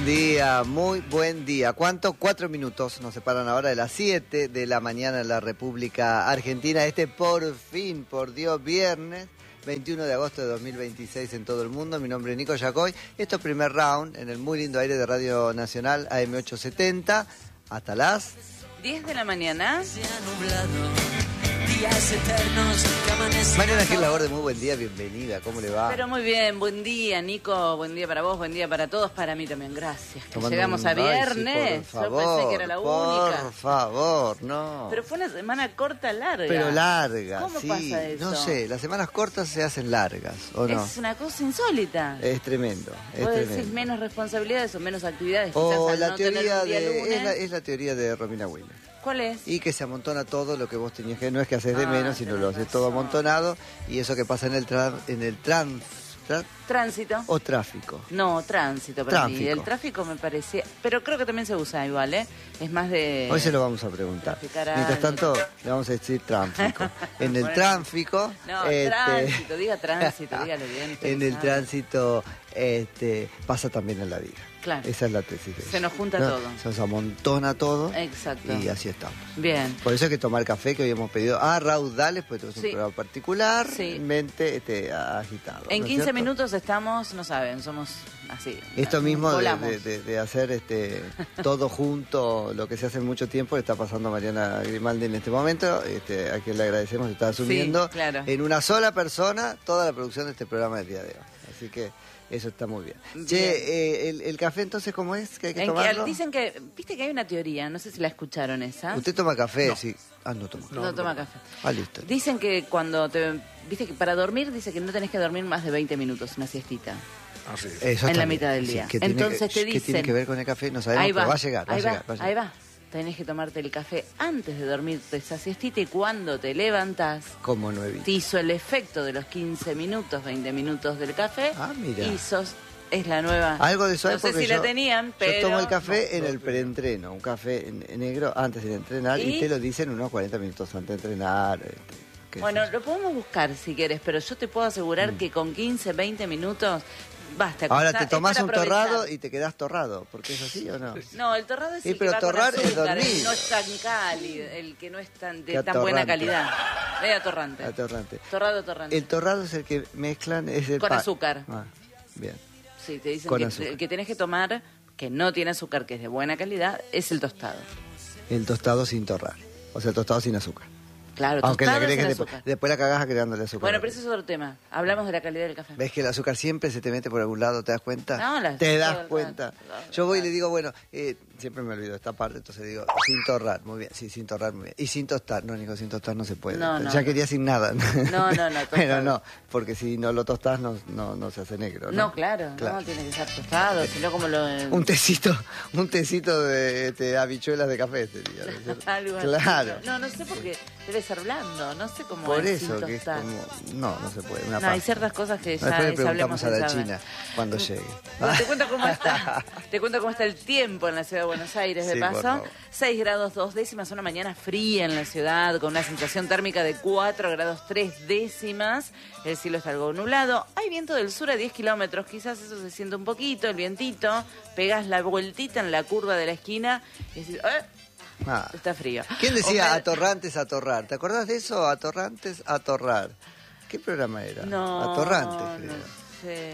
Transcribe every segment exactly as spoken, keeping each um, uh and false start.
buen día, muy buen día. ¿Cuánto? Cuatro minutos nos separan ahora de las siete de la mañana en la República Argentina. Este por fin, por Dios, viernes veintiuno de agosto de dos mil veintiséis en todo el mundo. Mi nombre es Nico Yacoy. Esto es Primer Round en el muy lindo aire de Radio Nacional A M ochocientos setenta hasta las diez de la mañana. Se ha nublado. Días eternos que amanecen. Mariana Gil Laborde, muy buen día, bienvenida, ¿cómo le va? Pero muy bien, buen día, Nico, buen día para vos, buen día para todos, para mí también, gracias. Que Tomando llegamos un- a Ay, sí, viernes, por favor, yo pensé que era la única. Por favor, no. Pero fue una semana corta, larga. Pero larga, ¿Cómo sí. pasa eso? No sé, las semanas cortas se hacen largas, ¿o no? Es una cosa insólita. Es tremendo, es Vos tremendo. decís menos responsabilidades o menos actividades. O quizás al la no tener teoría un día de lunes. es la, es la teoría de Romina Wheeler. ¿Cuál es? Y que se amontona todo lo que vos tenías que, no es que haces de Ah, menos, sino tenés lo haces todo razón. amontonado, y eso que pasa en el tra- en el trans tra- Tránsito. o tráfico. No, tránsito para mí. Tráfico. El tráfico me parecía... Pero creo que también se usa igual, ¿eh? Es más de... Hoy se lo vamos a preguntar. traficar Mientras algo. tanto, le vamos a decir tráfico. En el Bueno. tráfico, No, este, tránsito, diga tránsito, dígalo bien. usted en lo el sabe. tránsito este, pasa también en la vida. Claro. Esa es la tesis. de Se ella. nos junta ¿No? todo. Se nos amontona todo. Exacto. Y así estamos. Bien. Por eso hay que tomar café, que hoy hemos pedido a raudales, porque tenemos Sí. un programa particular, Sí. mente este, agitado. En ¿no es quince cierto? minutos estamos, no saben, somos así. Esto mismo de, volamos. de- de- de hacer este todo junto, lo que se hace en mucho tiempo, le está pasando a Mariana Grimaldi en este momento, este, a quien le agradecemos, está asumiendo claro. en una sola persona toda la producción de este programa del día de hoy. Así que eso está muy bien. Bien. Che, eh, el, el café entonces, ¿cómo es? ¿Que hay que En que- tomarlo? dicen que, viste que hay una teoría, no sé si la escucharon esa. ¿Usted toma café? Sí. Ah, no toma. No, toma café. Ah, listo. Dicen que cuando te, viste que para dormir, dice que no tenés que dormir más de veinte minutos, una siestita. Eso en está la bien. mitad del Sí, día. ¿qué tiene Entonces que, te ¿Qué tiene dicen- que ver con el café? No sabemos, Ahí va, pero va a llegar, va a ahí llegar, va, va a llegar. ahí va. Tenés que tomarte el café antes de dormirte esa siestita y cuando te levantás, Como nuevito. te hizo el efecto de los quince minutos, veinte minutos del café. Ah, mira. Y sos, es la nueva. Algo de eso hay No sé porque si yo, la tenían, pero... yo tomo el café en el preentreno, un café en- en negro antes de entrenar y, ¿Y? te lo dicen unos cuarenta minutos antes de entrenar. este, qué sé Bueno, yo. lo podemos buscar si quieres, pero yo te puedo asegurar que con quince, veinte minutos basta. Mm. Ahora está- te es tomás para un aprovechar. torrado y te quedás torrado, porque es así o no. No, el torrado es Sí, el pero que va con torrar es azúcar, el dormir. que no es tan cálido, el que no es tan de Qué tan buena atorrante. calidad. Es atorrante. Atorrante. Torrado, torrante. El torrado es el que mezclan, es el Con pan. azúcar. Ah, bien. Sí, te dicen con que azúcar. el que tenés que tomar, que no tiene azúcar, que es de buena calidad, es el tostado. El tostado sin torrar, o sea, el tostado sin azúcar. Claro, Aunque le tostado agregues sin después, azúcar. después la cagás agregándole azúcar. Bueno, pero eso es otro tema. Hablamos de la calidad del café. ¿Ves que el azúcar siempre se te mete por algún lado? ¿Te das cuenta? No, la- ¿Te todo das el cuenta? rato, todo el Yo voy y rato. le digo, bueno, eh, siempre me olvido esta parte, entonces digo, sin torrar, muy bien, sí, sin torrar, muy bien. Y sin tostar, no, Nico, sin tostar no se puede. No, no, ya no. quería sin nada. No, no, no, Pero tostado. no, porque si no lo tostás no, no, no se hace negro, ¿no? No, claro, Claro. no, tiene que ser tostado, sino como lo... Un tecito, un tecito de este, habichuelas de café sería, ¿no es cierto? Algo así. Claro. No, no sé por qué. Debe ser blando, no sé cómo Por es sin eso, que es tostar. como... No, no se puede, una No, hay pasta. ciertas cosas que ya Después le es, hablemos preguntamos a la en saber. China cuando llegue. Bueno, te cuento cómo está. Te cuento cómo está el tiempo en la ciudad de Buenos Aires, de Sí, por paso. favor. seis grados dos décimas, una mañana fría en la ciudad, con una sensación térmica de cuatro grados tres décimas. El cielo está algo nublado. Hay viento del sur a diez kilómetros, quizás eso se siente un poquito, el vientito. Pegas la vueltita en la curva de la esquina y decís, ¡eh! Ah. Está frío. ¿Quién decía Ojalá- atorrantes, atorrar? ¿Te acordás de eso? Atorrantes, atorrar. ¿Qué programa era? No, Atorrantes, creo. no sé.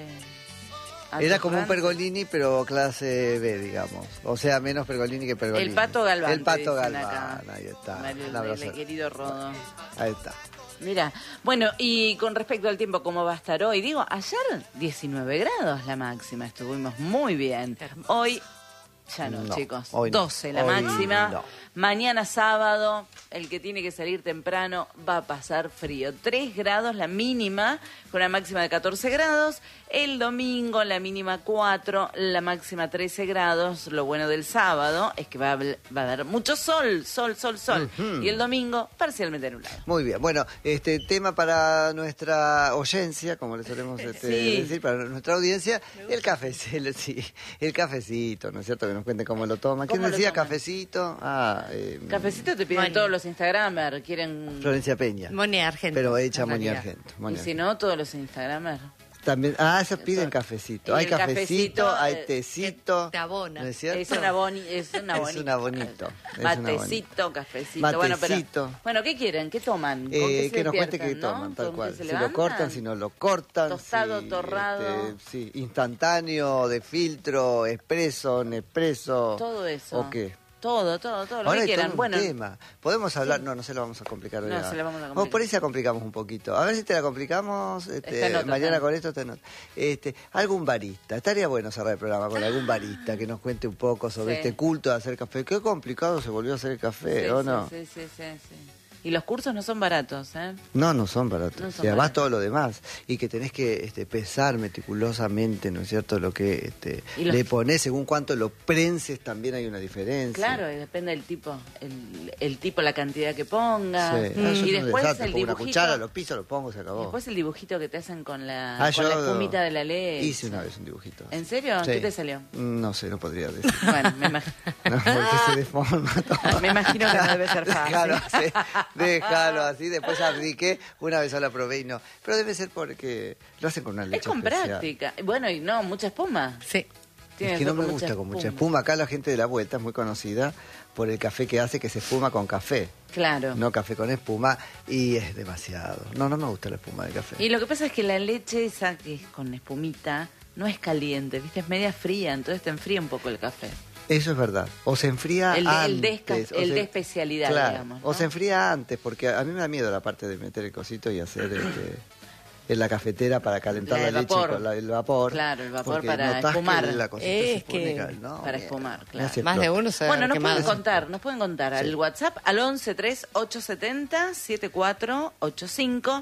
Era como un Atorrantes. Pergolini, pero clase B, digamos. O sea, menos Pergolini que Pergolini. El Pato Galván. El te Pato dicen Galván, acá. ahí está. El, Un el- abrazo. el querido Rodo. Ahí está. Mira, bueno, y con respecto al tiempo, ¿cómo va a estar hoy? Digo, ayer diecinueve grados la máxima, estuvimos muy bien. Hoy, ya no, No, chicos, hoy no. doce la Hoy máxima. no. Mañana sábado, el que tiene que salir temprano va a pasar frío. tres grados la mínima, con una máxima de catorce grados. El domingo la mínima cuatro, la máxima trece grados. Lo bueno del sábado es que va a, haber- va a haber mucho sol, sol, sol, sol. Ujú. Y el domingo parcialmente nublado. Muy bien, bueno, este tema para nuestra oyencia, como le solemos este, Sí. decir, para nuestra audiencia, el cafecito, sí, el cafecito, ¿no es cierto? Que nos cuente cómo lo toma. ¿Quién ¿Cómo lo decía toman? cafecito? Ah, eh, Cafecito te piden Moni. todos los Instagramers, quieren... Florencia Peña. Moni Argento. Pero hecha en Moni realidad. Argento. Y Moni si Argento. no, todos los Instagramers. También, ah, ellos piden cafecito. Y Hay el cafecito, cafecito, hay eh, tecito. te abona. ¿No es cierto? Es una boni, es una Es bonita. una bonito, es una Matecito, cafecito. Bueno, pero, Matecito. bueno, ¿qué quieren? ¿Qué toman? ¿Con Eh, qué se que nos cuente qué despiertan, toman, no? tal ¿Con cual. qué se Si lo levantan? cortan, si no lo cortan. Tostado, si, torrado. este, sí, instantáneo, de filtro, expreso, Nespresso. Todo eso. ¿O qué? Todo, todo, todo, lo Ahora que hay quieran. todo un Bueno, tema. Podemos hablar, Sí. no, no se lo vamos a complicar hoy. No, nada. se la vamos a complicar. Vamos, por ahí se la complicamos un poquito. A ver si te la complicamos, este, Está en nota, mañana está. con esto. Está en nota. Este, algún barista. Estaría bueno cerrar el programa con algún barista que nos cuente un poco sobre Sí. este culto de hacer café. Qué complicado se volvió a hacer el café, sí, ¿o sí, no? sí, sí, sí, sí. Y los cursos no son baratos, ¿eh? No, no son baratos. No son y además baratos. todo lo demás. Y que tenés que este, pesar meticulosamente, ¿no es cierto? Lo que este, Y los- le ponés, según cuánto lo prenses, también hay una diferencia. Claro, y depende del tipo, el, el tipo, la cantidad que pongas. Sí. Ah, yo Y soy un después desastre, el pongo una dibujito. cuchara, lo piso, lo pongo, se acabó. Después el dibujito que te hacen con la, Ah, con yo la espumita de la leche. Hice una vez un dibujito. ¿En serio? Sí. ¿Qué te salió? No sé, no podría decir. Bueno, me imagino. No, porque se deforma todo. Me imagino que no debe ser fácil. Déjalo así, déjalo así. Después abdiqué, una vez sola probé y no. Pero debe ser porque lo hacen con una leche Es con especial. práctica. Bueno, y no, mucha espuma. Sí. Tiene Es que ser no me con gusta con mucha espuma. Acá la gente de la vuelta es muy conocida por el café que hace que se espuma con café. Claro. No café con espuma y es demasiado. No, no me gusta la espuma de café. Y lo que pasa es que la leche esa que es con espumita no es caliente, ¿viste? Es media fría, entonces te enfría un poco el café. Eso es verdad. O se enfría El de- el antes. de esca- o el se- de especialidad, claro, digamos, ¿no? O se enfría antes, porque a mí me da miedo la parte de meter el cosito y hacer este, en la cafetera para calentar La la, de leche vapor. con la- el vapor. Claro, el vapor porque para notás que espumar. la cosita Es se pone que- cal- no, para mira, espumar, me claro. hace Más de explota. uno se Bueno, nos quemado. pueden contar, nos pueden contar Sí. al WhatsApp al once tres ocho setenta siete cuatro ocho cinco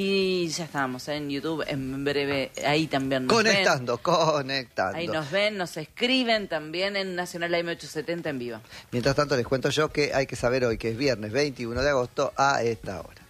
y ya estamos en YouTube en breve, ahí también nos ven. Conectando, conectando. Ahí nos ven, nos escriben también en Nacional A M ochocientos setenta en vivo. Mientras tanto les cuento yo que hay que saber hoy que es viernes veintiuno de agosto a esta hora.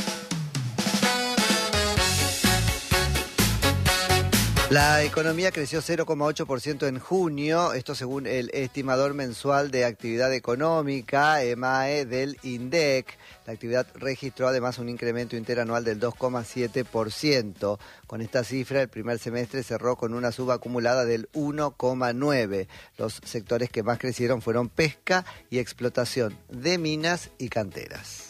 La economía creció cero coma ocho por ciento en junio, esto según el estimador mensual de actividad económica, EMAE, del INDEC. La actividad registró además un incremento interanual del dos coma siete por ciento. Con esta cifra, el primer semestre cerró con una suba acumulada del uno coma nueve por ciento. Los sectores que más crecieron fueron pesca y explotación de minas y canteras.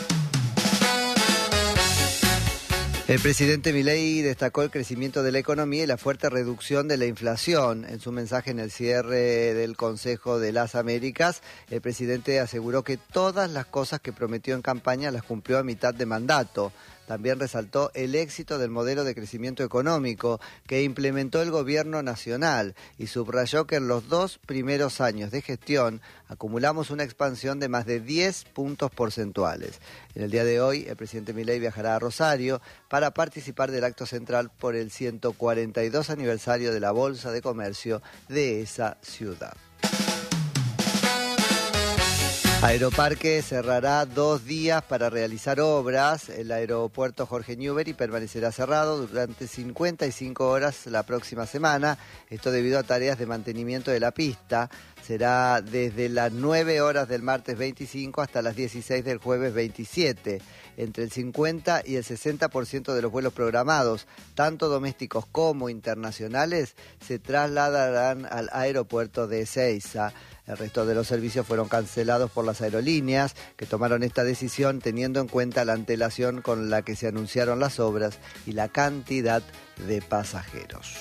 El presidente Milei destacó el crecimiento de la economía y la fuerte reducción de la inflación. En su mensaje en el cierre del Consejo de las Américas, el presidente aseguró que todas las cosas que prometió en campaña las cumplió a mitad de mandato. También resaltó el éxito del modelo de crecimiento económico que implementó el gobierno nacional y subrayó que en los dos primeros años de gestión acumulamos una expansión de más de diez puntos porcentuales. En el día de hoy, el presidente Milei viajará a Rosario para participar del acto central por el ciento cuarenta y dos aniversario de la Bolsa de Comercio de esa ciudad. Aeroparque cerrará dos días para realizar obras. El aeropuerto Jorge Newbery permanecerá cerrado durante cincuenta y cinco horas la próxima semana. Esto debido a tareas de mantenimiento de la pista. Será desde las nueve horas del martes veinticinco hasta las dieciséis del jueves veintisiete. Entre el cincuenta y el sesenta por ciento de los vuelos programados, tanto domésticos como internacionales, se trasladarán al aeropuerto de Ezeiza. El resto de los servicios fueron cancelados por las aerolíneas, que tomaron esta decisión teniendo en cuenta la antelación con la que se anunciaron las obras y la cantidad de pasajeros.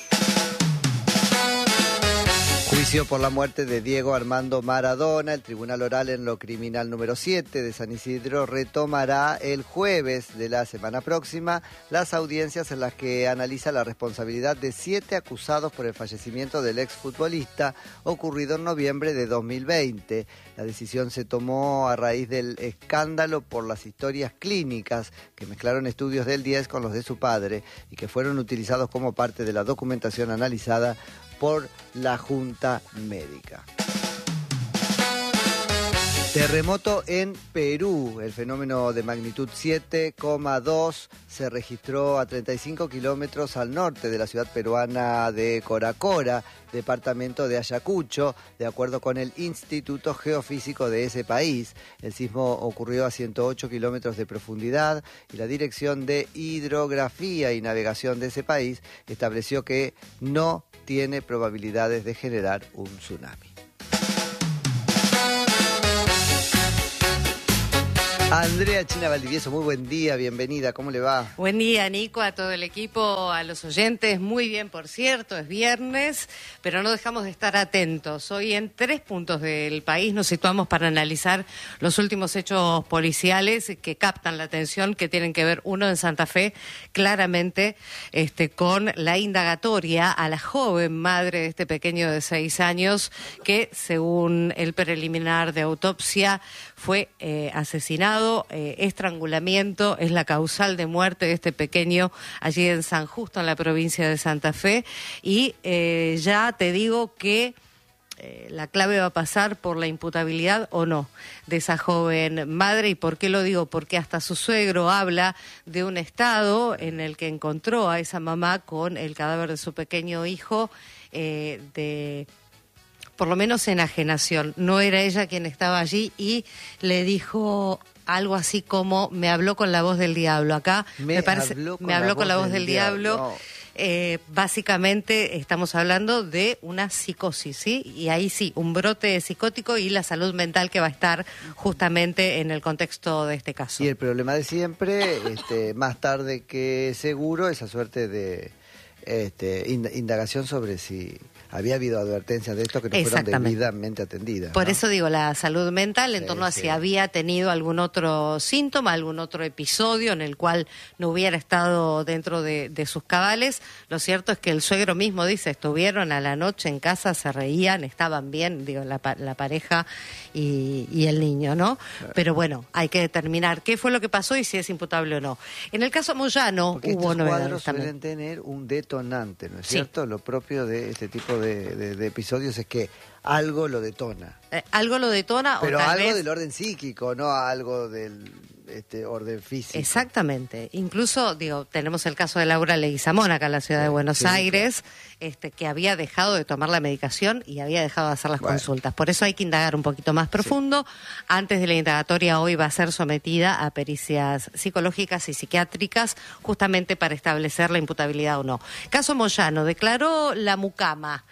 Juicio por la muerte de Diego Armando Maradona. El Tribunal Oral en lo Criminal número siete de San Isidro retomará el jueves de la semana próxima las audiencias en las que analiza la responsabilidad de siete acusados por el fallecimiento del exfutbolista ocurrido en noviembre de dos mil veinte. La decisión se tomó a raíz del escándalo por las historias clínicas que mezclaron estudios del diez con los de su padre y que fueron utilizados como parte de la documentación analizada por la Junta Médica. Terremoto en Perú. El fenómeno de magnitud siete coma dos se registró a treinta y cinco kilómetros al norte de la ciudad peruana de Coracora, departamento de Ayacucho, de acuerdo con el Instituto Geofísico de ese país. El sismo ocurrió a ciento ocho kilómetros de profundidad y la Dirección de Hidrografía y Navegación de ese país estableció que no tiene probabilidades de generar un tsunami. Andrea China Valdivieso, muy buen día, bienvenida, ¿cómo le va? Buen día, Nico, a todo el equipo, a los oyentes. Muy bien, por cierto, es viernes, pero no dejamos de estar atentos. Hoy en tres puntos del país nos situamos para analizar los últimos hechos policiales que captan la atención, que tienen que ver, uno en Santa Fe, claramente este, con la indagatoria a la joven madre de este pequeño de seis años que, según el preliminar de autopsia, fue eh, asesinado. Eh, estrangulamiento es la causal de muerte de este pequeño allí en San Justo, en la provincia de Santa Fe. Y eh, ya te digo que eh, la clave va a pasar por la imputabilidad o no de esa joven madre. ¿Y por qué lo digo? Porque hasta su suegro habla de un estado en el que encontró a esa mamá con el cadáver de su pequeño hijo eh, de... por lo menos enajenación. No era ella quien estaba allí y le dijo algo así como, me habló con la voz del diablo. Acá me, me parece, habló con me habló la con la voz del, del diablo. diablo. Eh, básicamente estamos hablando de una psicosis, ¿sí? Y ahí sí, un brote psicótico y la salud mental que va a estar justamente en el contexto de este caso. Y el problema de siempre, este, más tarde que seguro, esa suerte de este, indagación sobre si había habido advertencias de esto que no fueron debidamente atendidas. Por ¿no? eso digo, la salud mental en sí, torno a sí. si había tenido algún otro síntoma, algún otro episodio en el cual no hubiera estado dentro de, de sus cabales. Lo cierto es que el suegro mismo dice, estuvieron a la noche en casa, se reían, estaban bien, digo, la, la pareja y, y el niño, ¿no? Claro. Pero bueno, hay que determinar qué fue lo que pasó y si es imputable o no. En el caso Moyano Porque hubo novedades estos cuadros también. Suelen tener un detonante, ¿no es sí. cierto? Lo propio de este tipo de De, de, de episodios es que algo lo detona. Eh, algo lo detona pero o tal algo vez... del orden psíquico, no algo del este orden físico. Exactamente. Incluso, digo, tenemos el caso de Laura Leguizamón acá en la ciudad sí, de Buenos sí, Aires, claro. este, que había dejado de tomar la medicación y había dejado de hacer las bueno. consultas. Por eso hay que indagar un poquito más profundo. Sí. Antes de la indagatoria hoy va a ser sometida a pericias psicológicas y psiquiátricas, justamente para establecer la imputabilidad o no. Caso Moyano, declaró la mucama.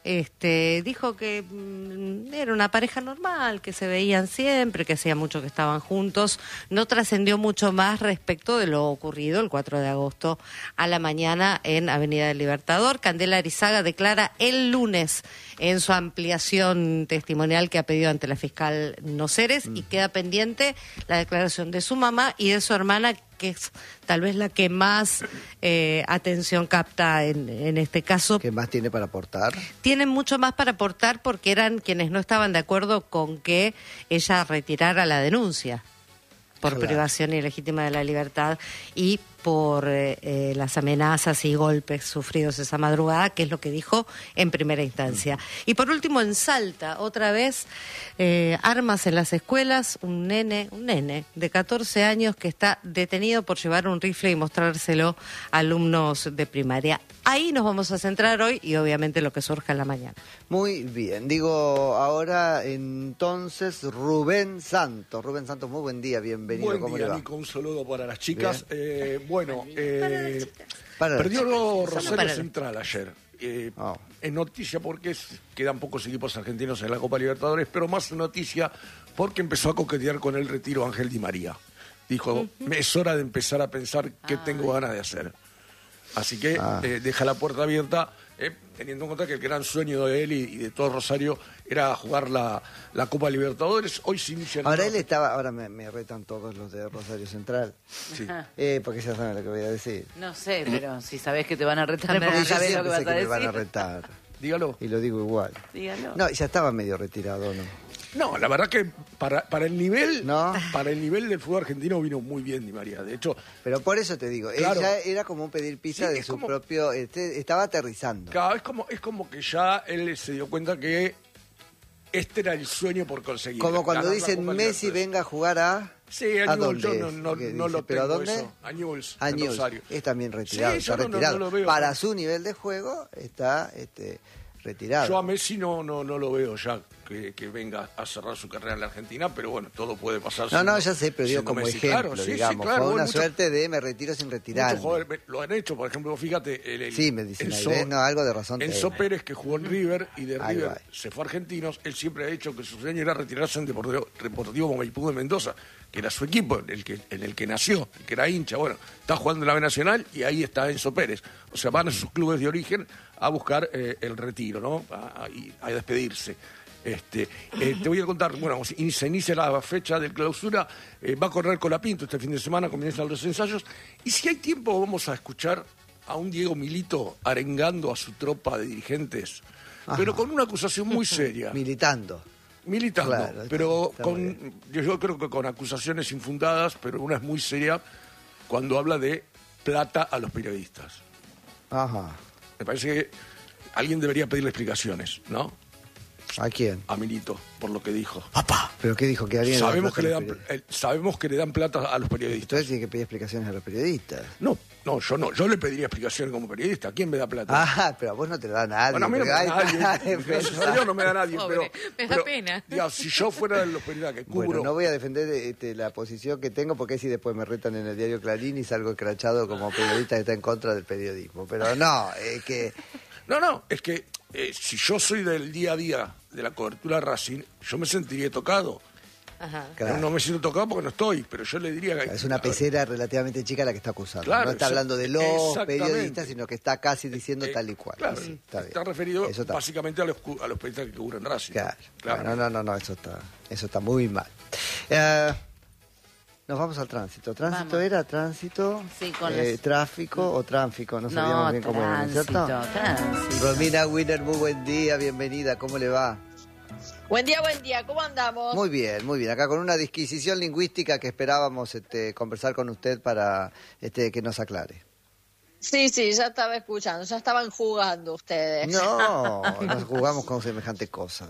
Este, dijo que mmm, era una pareja normal, que se veían siempre, que hacía mucho que estaban juntos. No trascendió mucho más respecto de lo ocurrido el cuatro de agosto a la mañana en Avenida del Libertador. Candela Arizaga declara el lunes en su ampliación testimonial que ha pedido ante la fiscal Noceres mm. y queda pendiente la declaración de su mamá y de su hermana, que es tal vez la que más eh, atención capta en, en este caso. ¿Qué más tiene para aportar? Tienen mucho más para aportar porque eran quienes no estaban de acuerdo con que ella retirara la denuncia por claro. privación ilegítima de la libertad y por eh, eh, las amenazas y golpes sufridos esa madrugada, que es lo que dijo en primera instancia. Y por último, en Salta, otra vez, eh, armas en las escuelas, un nene, un nene de catorce años que está detenido por llevar un rifle y mostrárselo a alumnos de primaria. Ahí nos vamos a centrar hoy y obviamente lo que surja en la mañana. Muy bien, digo ahora entonces Rubén Santos. Rubén Santos, muy buen día, bienvenido. Buen ¿Cómo día, le va? Nico, un saludo para las chicas. Eh, bueno, eh, para perdió Rosario para Central ayer. Eh, oh. Es noticia porque es, quedan pocos equipos argentinos en la Copa Libertadores, pero más noticia porque empezó a coquetear con el retiro Ángel Di María. Dijo, uh-huh. es hora de empezar a pensar qué ah. tengo ganas de hacer. Así que ah. eh, deja la puerta abierta, eh, teniendo en cuenta que el gran sueño de él y, y de todo Rosario era jugar la, la Copa Libertadores. Hoy se inicia... Ahora él estaba, ahora me, me retan todos los de Rosario Central. Sí. Eh, porque ya saben lo que voy a decir. No sé, pero si sabés que te van a retar, porque no sabés lo que vas a que decir. Me van a retar. Dígalo. Y lo digo igual. Dígalo. No, ya estaba medio retirado, ¿no? No, la verdad que para, para el nivel ¿No? para el nivel del fútbol argentino vino muy bien Di María. De hecho, pero por eso te digo, claro, ella era como un pedir pizza sí, de su como, propio, este, estaba aterrizando. Claro, es como es como que ya él se dio cuenta que este era el sueño por conseguir. Como cuando Ganar la dicen Copa Messi Libertadores. venga a jugar a... Sí, a, ¿A Newell's, dónde yo no, es? no, ¿Qué no dice? lo ¿Pero tengo a dónde? eso. A Newell's, A en Newell's. Rosario. Es también retirado, Sí, está yo no, no, retirado. no lo veo. Para su nivel de juego está este, retirado. Yo a Messi no, no, no lo veo ya que, que venga a cerrar su carrera en la Argentina, pero bueno, todo puede pasar. No, siendo- no, ya sé, pero digo siendo como Messi. ejemplo, Claro, sí, sí, digamos. claro, Fue bueno, una mucho- suerte de me retiro sin retirarme. Muchos jugadores lo han hecho, por ejemplo, vos fíjate, el, el- Sí, me dicen Enzo- ahí, ¿ves? No, algo de razón Enzo tenés. Pérez, que jugó en River y de Ahí River va. se fue a Argentinos, él siempre ha dicho que su sueño era retirarse en Deportivo, Deportivo Maipú de Mendoza, que era su equipo, en el que, en el que nació, el que era hincha. Bueno, está jugando en la B Nacional y ahí está Enzo Pérez. O sea, van a sus clubes de origen a buscar eh, el retiro, ¿no? A, a- y a despedirse. Este, eh, te voy a contar, bueno, in- se inicia la fecha de clausura, eh, va a correr Colapinto este fin de semana, comienzan los ensayos, y si hay tiempo vamos a escuchar a un Diego Milito arengando a su tropa de dirigentes, Ajá. pero con una acusación muy seria, Militando. militando, Claro, está- pero está muy con, yo, yo creo que con acusaciones infundadas, pero una es muy seria cuando habla de plata a los periodistas. Ajá. Me parece que alguien debería pedirle explicaciones, ¿no? ¿A quién? A Milito, por lo que dijo. ¿Pero qué dijo? Que alguien Sabemos que, le plata a dan, los periodistas. eh, sabemos que le dan plata a los periodistas. Entonces tiene que pedir explicaciones a los periodistas. No, no, yo no. Yo le pediría explicaciones como periodista. ¿A quién me da plata? Ah, pero a vos no te lo da nadie. Bueno, a mí no me porque da hay- nadie. hay Gracias a pensar. Dios no me da nadie. Pobre, pero, me da pero, pena. digamos, si yo fuera de los periodistas que cubro... Bueno, no voy a defender este, la posición que tengo porque si después me retan en el diario Clarín y salgo escrachado como periodista que está en contra del periodismo. Pero no, es que... No, no, es que eh, si yo soy del día a día de la cobertura de Racing, yo me sentiría tocado. Ajá. Claro. No me siento tocado porque no estoy, pero yo le diría que... Es una pecera relativamente chica la que está acusando. Claro, no está exa- hablando de los exactamente. periodistas, sino que está casi diciendo Eh, tal y cual. Claro, Sí, está, bien. está referido Eso está- básicamente a los, cu- a los periodistas que cubren Racing. Claro. Claro. Bueno, no, no, no, eso está, eso está muy mal. Eh, nos vamos al tránsito. ¿Tránsito Vamos. era? ¿Tránsito? Sí, con eh, las- ¿Tráfico o tráfico? No sabíamos No, bien cómo era, ¿no es tránsito, cierto? tránsito. Romina Wiener, muy buen día, bienvenida. ¿Cómo le va? Buen día, buen día, ¿cómo andamos? Muy bien, muy bien. Acá con una disquisición lingüística que esperábamos este, conversar con usted para este, que nos aclare. Sí, sí, ya estaba escuchando, ya estaban jugando ustedes. No, nos jugamos con semejante cosa.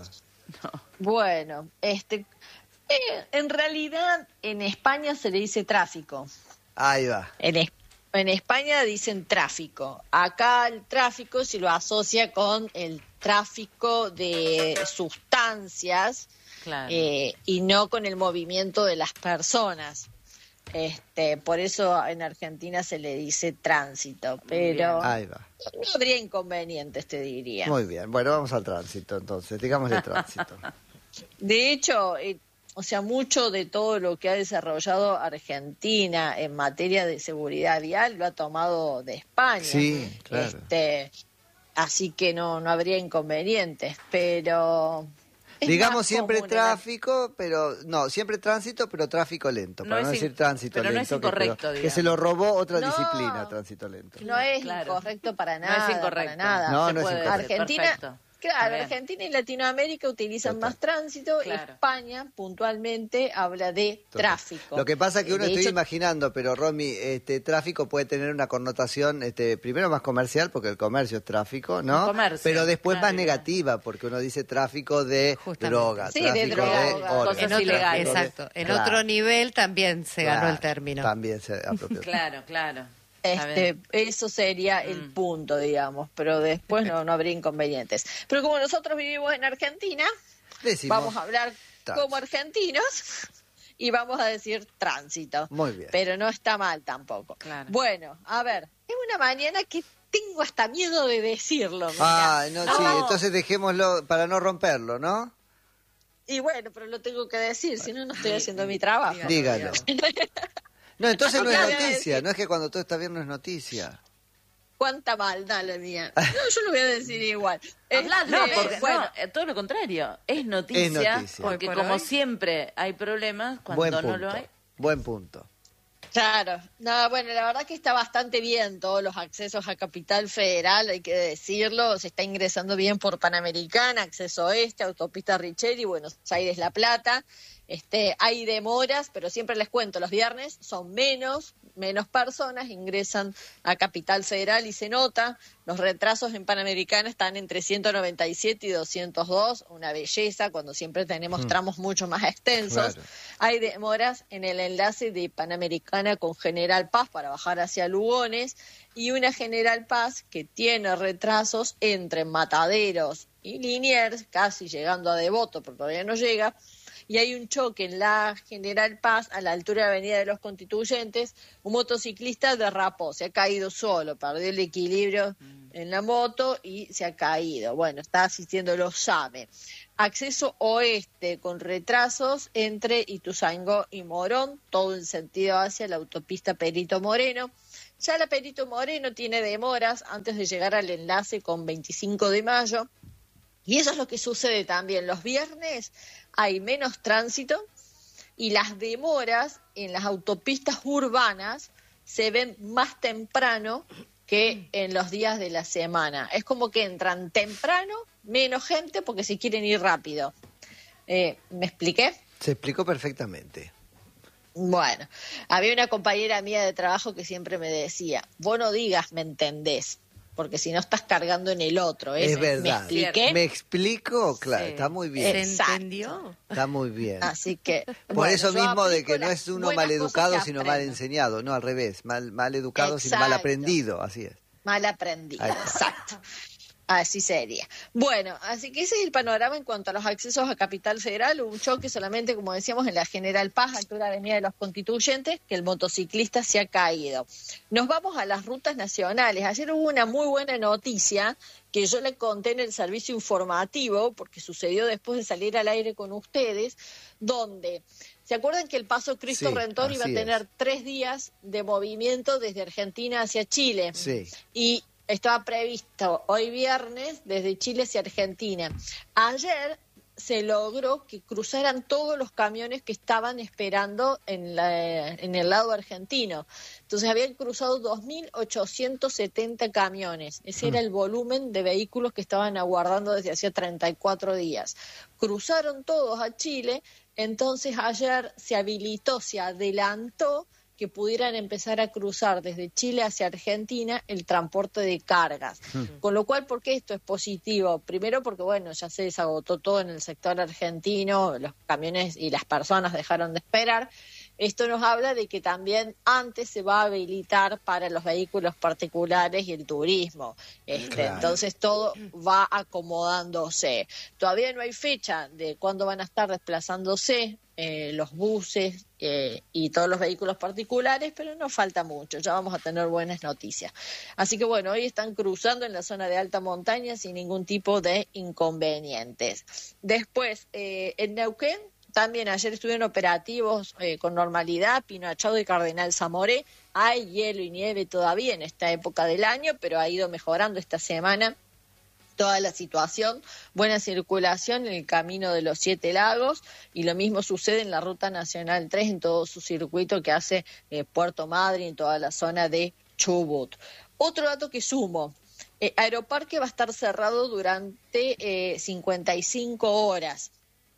Bueno, este, eh, en realidad en España se le dice tráfico. Ahí va. En, es- en España dicen tráfico. Acá el tráfico se lo asocia con el tráfico de sustancias Claro. eh, y no con el movimiento de las personas. Este, por eso en Argentina se le dice tránsito, pero Ahí va. no habría inconvenientes, te diría. Muy bien. Bueno, vamos al tránsito entonces. Digámosle tránsito. De hecho, eh, o sea, mucho de todo lo que ha desarrollado Argentina en materia de seguridad vial lo ha tomado de España. Sí, claro. Este, así que no, no habría inconvenientes, pero... es Digamos más siempre común en la- tráfico, pero no, siempre tránsito, pero tráfico lento. No Para es no in- decir tránsito pero no lento. es que incorrecto, creo- que, digamos. se lo robó otra No. disciplina, tránsito lento. No es Claro. incorrecto para No nada. es incorrecto. Para nada. No, Se no es puede incorrecto. decir, Argentina, perfecto. Está claro, bien. Argentina y Latinoamérica utilizan Total. más tránsito. Claro. España puntualmente habla de Total. tráfico. Lo que pasa es que uno De estoy hecho, imaginando, pero Romy, este tráfico puede tener una connotación, este, primero más comercial, porque el comercio es tráfico, ¿no? Comercio, pero después más claro. negativa, porque uno dice tráfico de Justamente. droga, Sí, de tráfico droga, de cosas órganos, En otro, ilegales. tráfico de- exacto. En Claro, otro nivel también se ganó claro, el término. También se apropió. Claro, claro. Está Este, bien. eso sería el Mm. punto, digamos, pero después no, no habría inconvenientes. Pero como nosotros vivimos en Argentina, Decimos, vamos a hablar tránsito. como argentinos y vamos a decir tránsito. Muy bien. Pero no está mal tampoco. Claro. Bueno, a ver, es una mañana que tengo hasta miedo de decirlo. mirá. Ah, no, sí, entonces dejémoslo para no romperlo, ¿no? Y bueno, pero lo tengo que decir, si no, no estoy haciendo mi trabajo. Dígalo. No, entonces no es Claro, noticia, decir. no es que cuando todo está bien no es noticia. Cuánta maldad la mía. No, yo lo voy a decir igual. Hablá de- Este, no, porque, bueno, no, eh, todo lo contrario. Es noticia, Es noticia. porque Hoy por como hoy. siempre hay problemas, cuando Buen no punto. lo hay. Buen punto. claro. No, bueno, la verdad que está bastante bien todos los accesos a Capital Federal, hay que decirlo. Se está ingresando bien por Panamericana, Acceso Este, Autopista Richeri, Buenos Aires-La Plata. Este, hay demoras, pero siempre les cuento, los viernes son menos, menos personas ingresan a Capital Federal y se nota. Los retrasos en Panamericana están entre ciento noventa y siete y doscientos dos, una belleza cuando siempre tenemos mm. tramos mucho más extensos. Claro. Hay demoras en el enlace de Panamericana con General Paz para bajar hacia Lugones y una General Paz que tiene retrasos entre Mataderos y Liniers, casi llegando a Devoto, pero todavía no llega. Y hay un choque en la General Paz, a la altura de la Avenida de los Constituyentes. Un motociclista derrapó, se ha caído solo, perdió el equilibrio en la moto y se ha caído. Bueno, está asistiendo los SAME. Acceso oeste con retrasos entre Ituzaingó y Morón, todo en sentido hacia la autopista Perito Moreno. Ya la Perito Moreno tiene demoras antes de llegar al enlace con veinticinco de mayo. Y eso es lo que sucede también. Los viernes hay menos tránsito y las demoras en las autopistas urbanas se ven más temprano que en los días de la semana. Es como que entran temprano, menos gente porque se quieren ir rápido. Eh, ¿Me expliqué? Se explicó perfectamente. Bueno, había una compañera mía de trabajo que siempre me decía, vos no digas me entendés, porque si no estás cargando en el otro. ¿eh? Es verdad. ¿Me expliqué? ¿Me explico? Claro, sí. Está muy bien. ¿Se entendió? Está muy bien. Así que... Por bueno, eso mismo de que no las es uno mal educado, sino mal aprendo. enseñado. No, al revés. Mal, mal educado, Exacto. sino mal aprendido. Así es. Mal aprendido, exacto. Así sería. Bueno, así que ese es el panorama en cuanto a los accesos a Capital Federal. Un choque solamente, como decíamos, en la General Paz, altura de Avenida de los Constituyentes, que el motociclista se ha caído. Nos vamos a las rutas nacionales. Ayer hubo una muy buena noticia que yo le conté en el servicio informativo, porque sucedió después de salir al aire con ustedes, donde... ¿Se acuerdan que el Paso Cristo sí, Redentor iba a tener es. tres días de movimiento desde Argentina hacia Chile? Sí. Y estaba previsto hoy viernes desde Chile hacia Argentina. Ayer se logró que cruzaran todos los camiones que estaban esperando en, la, en el lado argentino. Entonces habían cruzado dos mil ochocientos setenta camiones. Ese mm. era el volumen de vehículos que estaban aguardando desde hacía treinta y cuatro días. Cruzaron todos a Chile, entonces ayer se habilitó, se adelantó que pudieran empezar a cruzar desde Chile hacia Argentina el transporte de cargas. Mm. Con lo cual, ¿por qué esto es positivo? Primero porque, bueno, ya se desagotó todo en el sector argentino, los camiones y las personas dejaron de esperar. Esto nos habla de que también antes se va a habilitar para los vehículos particulares y el turismo. Este, claro. Entonces todo va acomodándose. Todavía no hay fecha de cuándo van a estar desplazándose eh, los buses eh, y todos los vehículos particulares, pero no falta mucho, ya vamos a tener buenas noticias. Así que bueno, hoy están cruzando en la zona de alta montaña sin ningún tipo de inconvenientes. Después, eh, en Neuquén, también ayer estuvieron operativos eh, con normalidad, Pino Achado y Cardenal Zamoré. Hay hielo y nieve todavía en esta época del año, pero ha ido mejorando esta semana toda la situación. Buena circulación en el camino de los Siete Lagos y lo mismo sucede en la Ruta Nacional tres en todo su circuito que hace eh, Puerto Madryn en toda la zona de Chubut. Otro dato que sumo. Eh, Aeroparque va a estar cerrado durante eh, cincuenta y cinco horas.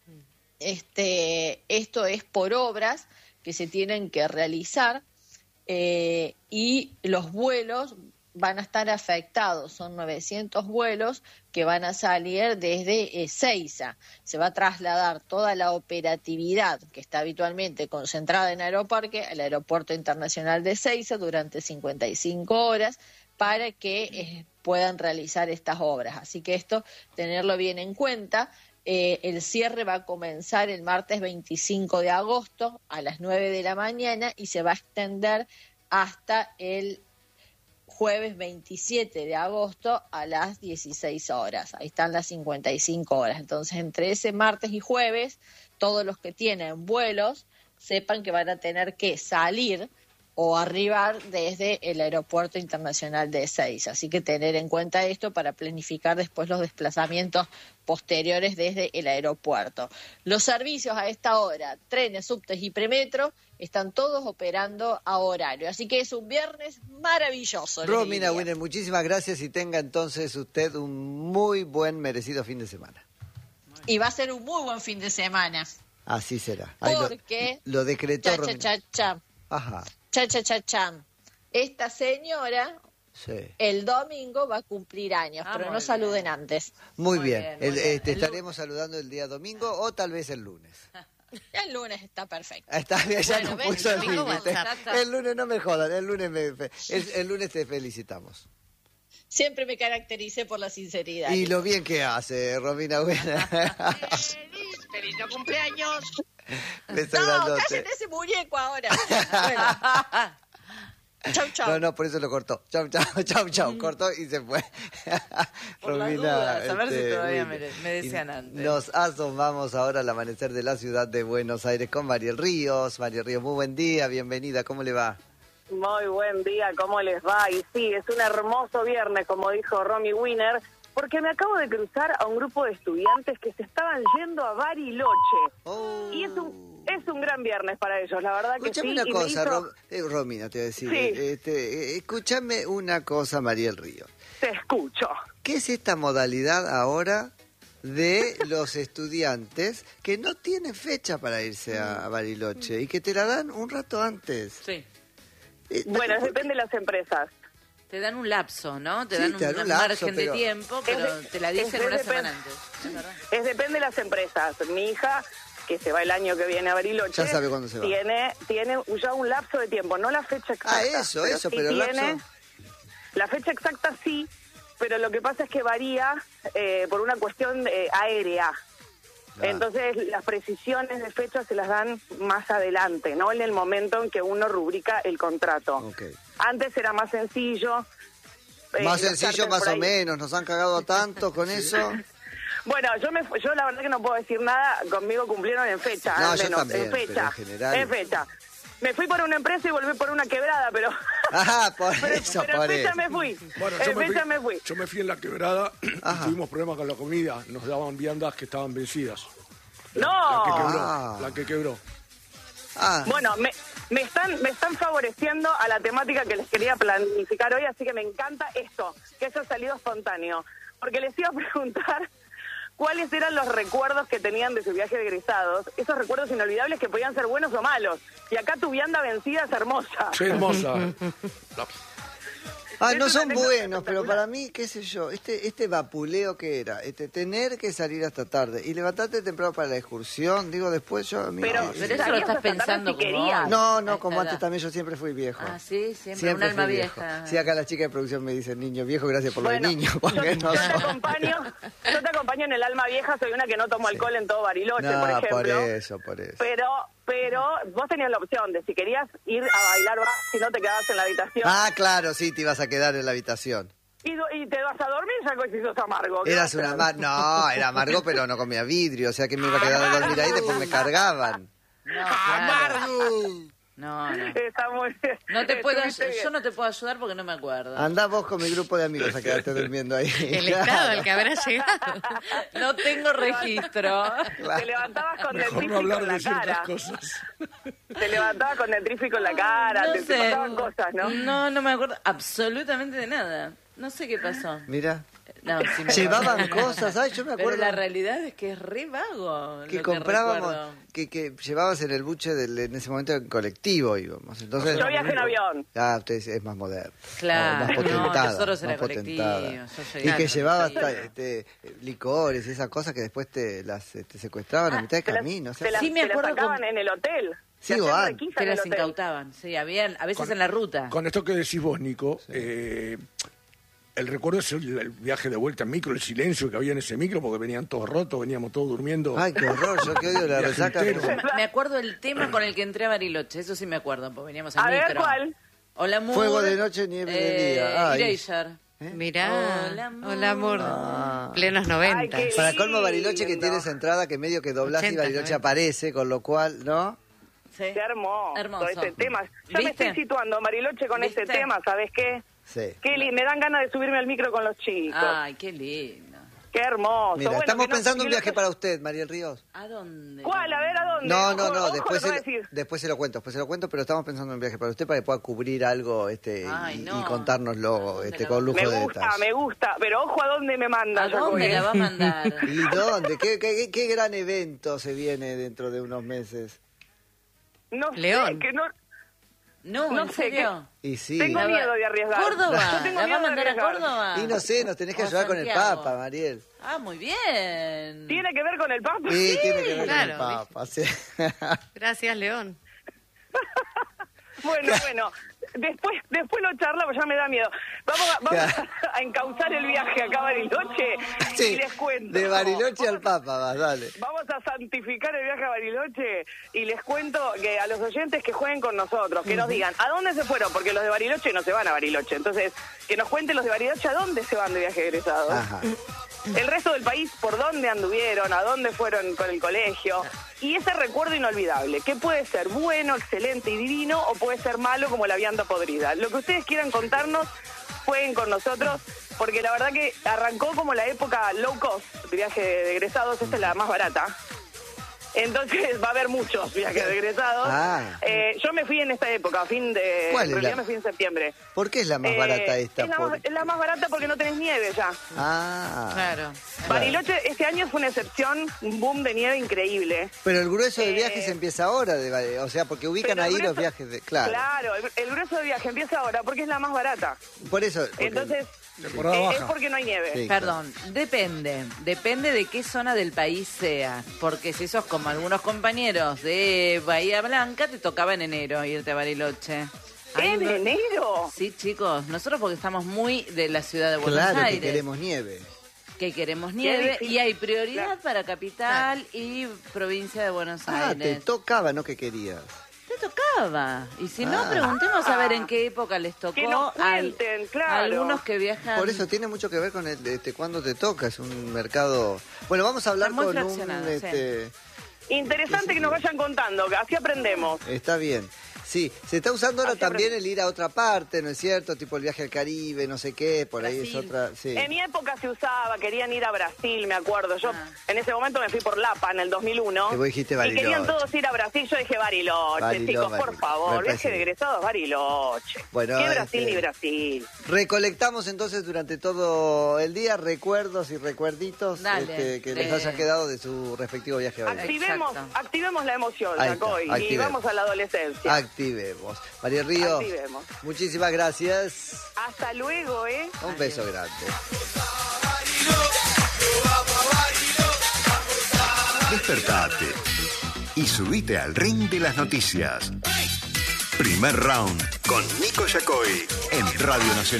Este, esto es por obras que se tienen que realizar eh, y los vuelos van a estar afectados. Son novecientos vuelos que van a salir desde Ezeiza. Se va a trasladar toda la operatividad que está habitualmente concentrada en Aeroparque al Aeropuerto Internacional de Ezeiza durante cincuenta y cinco horas para que eh, puedan realizar estas obras. Así que esto, tenerlo bien en cuenta. Eh, el cierre va a comenzar el martes veinticinco de agosto a las nueve de la mañana y se va a extender hasta el jueves veintisiete de agosto a las dieciséis horas. Ahí están las cincuenta y cinco horas. Entonces, entre ese martes y jueves, todos los que tienen vuelos sepan que van a tener que salir o arribar desde el Aeropuerto Internacional de Ezeiza. Así que tener en cuenta esto para planificar después los desplazamientos posteriores desde el aeropuerto. Los servicios a esta hora, trenes, subtes y premetro, están todos operando a horario. Así que es un viernes maravilloso. Romina Winner, muchísimas gracias y tenga entonces usted un muy buen merecido fin de semana. Y va a ser un muy buen fin de semana. Así será. Ahí porque... Lo, lo decretó cha, Romina. cha, cha, cha. Ajá. cha, cha, cha, chan. Esta señora Sí. el domingo va a cumplir años, Ah, pero muy no bien. saluden antes. Muy, Muy bien. bien, muy El- bien. eh, te El lu- estaremos saludando el día domingo o tal vez el lunes. El lunes está perfecto. Ah, está bien, ya Bueno, no ves, puso el domingo límite. WhatsApp. El lunes no me jodan, el lunes, me, fe- el, el lunes te felicitamos. Siempre me caractericé por la sinceridad. Y lo bien que hace, Romina Buena. ¡Feliz cumpleaños! Beso No, grandote. cállate ese muñeco ahora. Bueno. Chau, chau. No, no, por eso lo cortó. Chau, chau, chau, chau. Cortó y se fue. Por las dudas, a ver si todavía me- me desean y antes. Nos asomamos ahora al amanecer de la ciudad de Buenos Aires con Mariel Ríos. Mariel Ríos, muy buen día, bienvenida, ¿cómo le va? Muy buen día, ¿cómo les va? Y sí, es un hermoso viernes, como dijo Romy Wiener, porque me acabo de cruzar a un grupo de estudiantes que se estaban yendo a Bariloche. Oh. Y es un, es un gran viernes para ellos, la verdad que Escúchame sí. una y me cosa, hizo- Rom- eh, Romina, te voy a decir. Sí. eh, este, eh, escúchame una cosa, Mariel Ríos. Te escucho. ¿Qué es esta modalidad ahora de los estudiantes que no tienen fecha para irse a, a Bariloche y que te la dan un rato antes? Sí. Eh, Bueno, ¿por qué? depende de las empresas. Te dan un lapso, ¿no? Te Sí, dan un, te dan un un lapso, margen pero- de tiempo, pero Es de- te la dicen es de una depen- semana antes. Es verdad. Es depende de las empresas. Mi hija, que se va el año que viene a Bariloche, Ya sabe cuándo se va. Tiene, tiene ya un lapso de tiempo, no la fecha exacta. Ah, eso, eso, sí pero el tiene, lapso- La fecha exacta sí, pero lo que pasa es que varía eh, por una cuestión eh, aérea. Ah. Entonces, las precisiones de fecha se las dan más adelante, no en el momento en que uno rubrica el contrato. Ok. Antes era más sencillo. eh, Más los sencillo, charters más por o ahí. menos, nos han cagado tanto con eso. Bueno, yo me, fu- yo la verdad que no puedo decir nada, conmigo cumplieron en fecha, No, al yo menos, también, en pero fecha, en general- en fecha. Me fui por una empresa y volví por una quebrada, pero... Ajá, por pero, eso, pero por en fecha eso. me fui, Bueno, en yo me, fecha fui, me fui. yo me fui en la quebrada Ajá. y tuvimos problemas con la comida. Nos daban viandas que estaban vencidas. ¡No! La que quebró. Ah. La que quebró. Ah, Bueno, me, me están me están favoreciendo a la temática que les quería planificar hoy, así que me encanta esto, que eso ha salido espontáneo. Porque les iba a preguntar cuáles eran los recuerdos que tenían de su viaje de egresados, esos recuerdos inolvidables que podían ser buenos o malos. Y acá tu vianda vencida es hermosa. Qué hermosa. La- ah, es no una son anécdota buenos, pero espectacular. para mí, qué sé yo, este este vapuleo que era, este tener que salir hasta tarde y levantarte temprano para la excursión, digo, después yo a mí... Pero- no, Pero sí. eso lo Salías estás hasta tarde pensando si como querías. hoy, No, a no, esta como antes edad. también, yo siempre fui viejo. Ah, sí, siempre, un fui alma viejo. vieja. Sí, acá las chicas de producción me dicen niño viejo, gracias por Bueno, lo de niño, yo, porque no yo te son. acompaño, yo te acompaño en el alma vieja, soy una que no tomo alcohol en todo Bariloche, No, por ejemplo. por eso, por eso. Pero, pero vos tenías la opción de si querías ir a bailar, vas, si no te quedabas en la habitación. Ah, claro, sí, te ibas a quedar en la habitación. Y, do- y te vas a dormir ya que sos amargo. ¿qué Eras vas a una hacer? mar... No, era amargo, pero no comía vidrio, o sea que me iba a quedar a dormir ahí y después me cargaban. No, claro. No, no. Está muy bien. No te puedo, Estuviste bien. yo no te puedo ayudar porque no me acuerdo. Andá vos con mi grupo de amigos a quedarte durmiendo ahí. El estado al que habrá llegado. No tengo registro. Te levantabas con Mejor dentrífico no hablar en la de ciertas cara. cosas. Te levantabas con dentrífico en la cara, No te, te sé. pasaban cosas, ¿no? No, no me acuerdo absolutamente de nada. No sé qué pasó. Mira, No, sí me llevaban acuerdo. cosas, ay, yo me Pero acuerdo la realidad es que es re vago. que lo comprábamos, recuerdo. que, que llevabas en el buche del, en ese momento en colectivo íbamos. Entonces, Yo viajé en avión. Ah, usted es, es más moderno. Claro, más no, potentada. nosotros era más colectivo, potentada. yo Y llegué que en llevabas colectivo. este, licores y esas cosas que después te las te secuestraban a mitad de Te las- camino. o sea, te las- Sí, me te las acuerdo sacaban con- en el hotel. Sí, Te hacían o antes. requisa Te en el las hotel. incautaban, sí, habían, a veces Con- en la ruta. Con esto que decís vos, Nico, eh, el recuerdo es el, el viaje de vuelta en micro, el silencio que había en ese micro, porque venían todos rotos, veníamos todos durmiendo. Ay, qué horror, yo que odio la Viaje resaca. entero. Me acuerdo el tema con el que entré a Bariloche, eso sí me acuerdo, porque veníamos en A ver, micro. ¿cuál? Hola, Moore. Fuego de noche, nieve de día. Ay. Erasure. Mirá, Hola, amor. hola amor, Ah. plenos noventa. Ay, qué Para colmo Bariloche que lindo. tienes entrada que medio que doblás y ochenta, Bariloche noventa. aparece, con lo cual, ¿no? Sí. Qué hermoso, Hermoso. este tema. Ya me ¿Viste? estoy situando, Bariloche, con ¿Viste? este tema, ¿sabes qué? Sí. Qué li- me dan ganas de subirme al micro con los chicos. Ay, qué lindo. Qué hermoso. Mira, Bueno, estamos que no- pensando un que no- viaje para usted, Mariel Ríos. ¿A dónde? ¿Cuál? A ver, ¿a dónde? No, no, Ojo, no, ojo después lo se, que voy a lo, decir. después se lo cuento, después se lo cuento, pero estamos pensando en un viaje para usted para que pueda cubrir algo este Ay, y, no. y contárnoslo ¿A dónde este, la con va- lujo Me de gusta, detalle. me gusta. Pero ojo a dónde me manda. ¿A dónde Jacobi. la va a mandar? ¿Y dónde? ¿Qué, qué, qué gran evento se viene dentro de unos meses? No León. sé, que no... No, No ¿en sé serio? Y sí. Tengo La va- miedo de arriesgar. ¿Córdoba? Yo tengo ¿La va a miedo de mandar a arriesgar. Córdoba? Y no sé, nos tenés que O ayudar con el Santiago. Papa, Mariel. Ah, muy bien. ¿Tiene que ver con el Papa? Sí, tiene que ver claro, con el Papa. Sí. Gracias, León. Bueno, bueno. Después, después lo charlamos, ya me da miedo. Vamos a, vamos a, a encauzar el viaje acá a Bariloche Sí, y les cuento. de Bariloche al Vamos- Papa, vas, dale. Vamos a santificar el viaje a Bariloche y les cuento que a los oyentes que jueguen con nosotros, que nos digan a dónde se fueron, porque los de Bariloche no se van a Bariloche. Entonces, que nos cuenten los de Bariloche a dónde se van de viaje egresados. Ajá. El resto del país, por dónde anduvieron, a dónde fueron con el colegio. Y ese recuerdo inolvidable, que puede ser bueno, excelente y divino, o puede ser malo como la vianda podrida. Lo que ustedes quieran contarnos, jueguen con nosotros, porque la verdad que arrancó como la época low cost de viaje de egresados, esta es la más barata. Entonces va a haber muchos viajes de egresados. Ah. Eh, yo me fui en esta época, a fin de... ¿Cuál en es realidad la- me fui en septiembre. ¿Por qué es la más Eh, barata esta? Es la, Por- más, es la más barata porque no tenés nieve ya. Ah. Claro. Bariloche este año fue una excepción, un boom de nieve increíble. Pero el grueso de Eh, viajes empieza ahora, de Bari- o sea, porque ubican Pero el ahí los grueso- viajes de... Claro. Claro, el, el grueso de viaje empieza ahora porque es la más barata. Por eso... porque- Entonces, Temporada eh, baja. es porque no hay nieve. Sí. Perdón, depende, depende de qué zona del país sea, porque si sos como algunos compañeros de Bahía Blanca, te tocaba en enero irte a Bariloche. Hay ¿En uno- enero? Sí, chicos, nosotros porque estamos muy de la ciudad de Buenos Claro que Aires, queremos nieve. que queremos nieve, difícil. y hay prioridad Claro. para capital y provincia de Buenos Ah, te Aires. tocaba, no que querías. Te tocaba. Y si no, Ah. preguntemos a ver en qué época les tocó Que nos al- cuenten, claro. a algunos que viajan. Por eso tiene mucho que ver con el, este, cuándo te toca, es un mercado... Bueno, vamos a hablar Está muy con un... fraccionado, sí. Este, Interesante que nos vayan contando, que así aprendemos. Está bien. Sí, se está usando ahora Así también aprendí. el ir a otra parte, ¿no es cierto? Tipo el viaje al Caribe, no sé qué, por ahí es Brasil. otra... Sí. En mi época se usaba, querían ir a Brasil, me acuerdo. Yo Ah. en ese momento me fui por Lapa en el dos mil uno. Y vos dijiste Y Bariloche. querían todos ir a Brasil. Yo dije Bariloche, Bariloche, chicos, por Bariloche. favor. Me Viaje parece de bien. egresados, Bariloche. Bueno, ¿Qué Brasil este- ni Brasil? Recolectamos entonces durante todo el día recuerdos y recuerditos Dale, este, que les de- hayan quedado de su respectivo viaje a Bariloche. Activemos, Exacto. activemos la emoción, Ahí está, Jacoy, y activemos. vamos a la adolescencia. Activemos. María Río, Activemos. muchísimas gracias. Hasta luego, ¿eh? Un beso grande. Despertate y subite al ring de las noticias. Primer round con Nico Yacoy en Radio Nacional.